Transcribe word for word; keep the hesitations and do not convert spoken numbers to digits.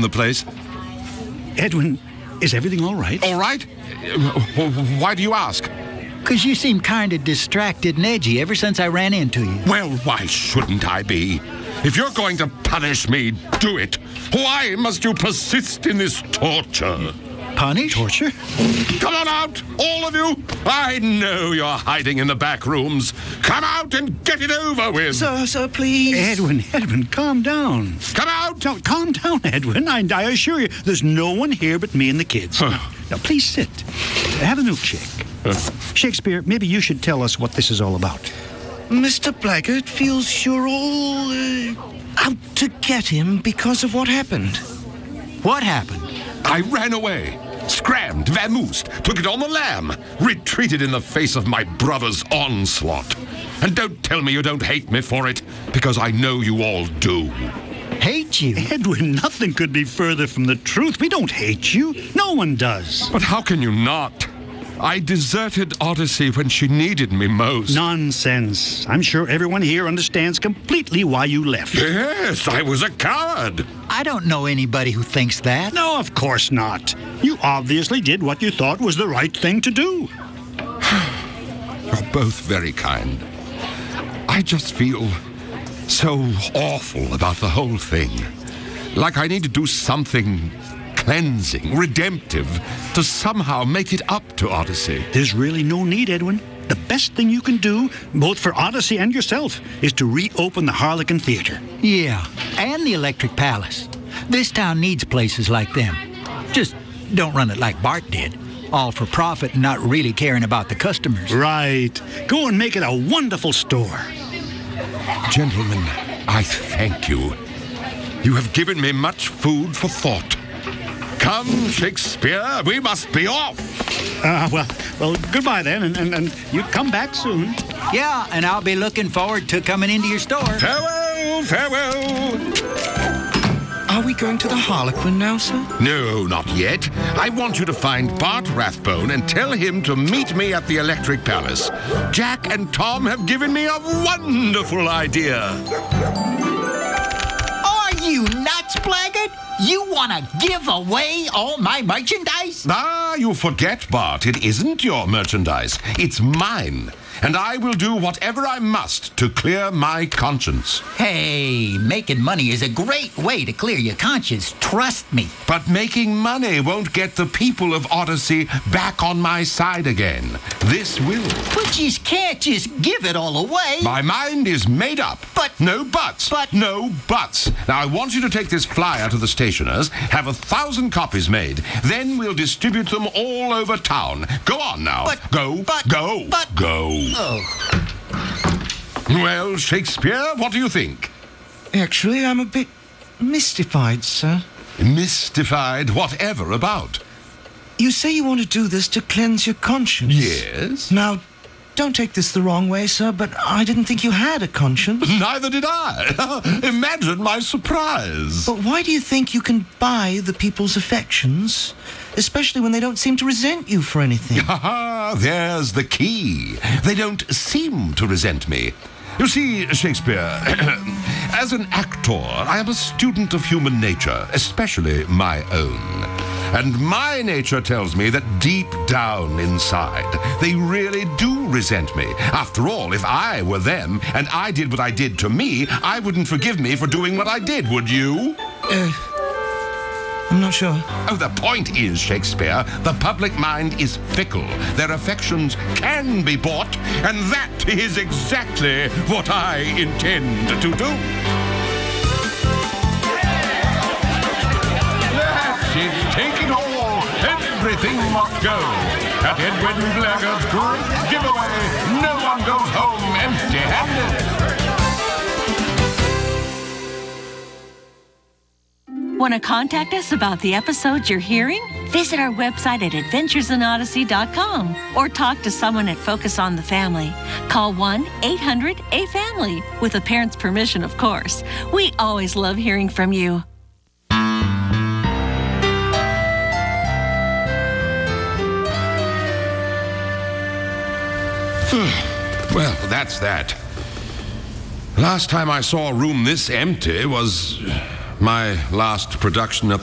the place. Edwin, is everything all right? All right? Uh, Why do you ask? Because you seem kind of distracted and edgy ever since I ran into you. Well, why shouldn't I be? If you're going to punish me, do it. Why must you persist in this torture? Punish? Torture? Come on out, all of you. I know you're hiding in the back rooms. Come out and get it over with. Sir, sir, please. Edwin, Edwin, calm down. Come out. Now, calm down, Edwin. I, I assure you, there's no one here but me and the kids. now, now, please sit. Have a milkshake. Shakespeare, maybe you should tell us what this is all about. Mister Blackguard feels you're all uh, out to get him because of what happened. What happened? I ran away, scrammed, vamoosed, took it on the lam, retreated in the face of my brother's onslaught. And don't tell me you don't hate me for it, because I know you all do. Hate you? Edwin, nothing could be further from the truth. We don't hate you. No one does. But how can you not? I deserted Odyssey when she needed me most. Nonsense. I'm sure everyone here understands completely why you left. Yes, I was a coward. I don't know anybody who thinks that. No, of course not. You obviously did what you thought was the right thing to do. You're both very kind. I just feel so awful about the whole thing. Like I need to do something cleansing, redemptive, to somehow make it up to Odyssey. There's really no need, Edwin. The best thing you can do, both for Odyssey and yourself, is to reopen the Harlequin Theater. Yeah, and the Electric Palace. This town needs places like them. Just don't run it like Bart did. All for profit and not really caring about the customers. Right. Go and make it a wonderful store. Gentlemen, I thank you. You have given me much food for thought. Come, Shakespeare, we must be off. Uh, well, well, goodbye then, and, and, and you come back soon. Yeah, and I'll be looking forward to coming into your store. Farewell, farewell. Are we going to the Harlequin now, sir? No, not yet. I want you to find Bart Rathbone and tell him to meet me at the Electric Palace. Jack and Tom have given me a wonderful idea. Are you nuts, Blackguard? You want to give away all my merchandise? Ah, you forget, Bart. It isn't your merchandise. It's mine. And I will do whatever I must to clear my conscience. Hey, making money is a great way to clear your conscience. Trust me. But making money won't get the people of Odyssey back on my side again. This will. But you can't just give it all away. My mind is made up. But- No buts. but- No buts. Now, I want you to take this flyer to the stationers, have a thousand copies made. Then we'll distribute them all over town. Go on now. But- go. but- go. but- go. Oh. Well, Shakespeare, what do you think? Actually, I'm a bit mystified, sir. Mystified, whatever about? You say you want to do this to cleanse your conscience. Yes? Now, don't take this the wrong way, sir, but I didn't think you had a conscience. Neither did I. Imagine my surprise. But why do you think you can buy the people's affections, especially when they don't seem to resent you for anything? Ah, there's the key. They don't seem to resent me. You see, Shakespeare, as an actor, I am a student of human nature, especially my own. And my nature tells me that deep down inside, they really do resent me. After all, if I were them and I did what I did to me, I wouldn't forgive me for doing what I did, would you? Uh, I'm not sure. Oh, the point is, Shakespeare, the public mind is fickle. Their affections can be bought, and that is exactly what I intend to do. That's it. Take it all. Everything must go. At Edwin Blackguard's great giveaway, no one goes home empty-handed. Want to contact us about the episodes you're hearing? Visit our website at adventures in odyssey dot com or talk to someone at Focus on the Family. Call one eight hundred A family, with a parent's permission, of course. We always love hearing from you. Well, that's that. Last time I saw a room this empty was my last production at